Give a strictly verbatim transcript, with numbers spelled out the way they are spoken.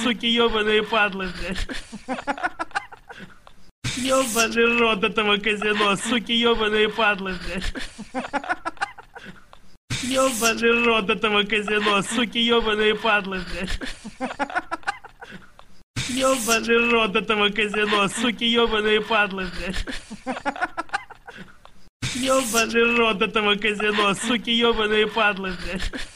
суки, ёбаные падлы, блядь. Ёбаный рот этого казино, суки, ёбаные падлы, блядь. Ёбаный рот этого казино, суки, ёбаные падлы, блядь. Ёбаный рот этого казино, суки, ёбаные падлы, блядь. Ёбаный рот этого казино, суки, ёбаные падлы, блядь.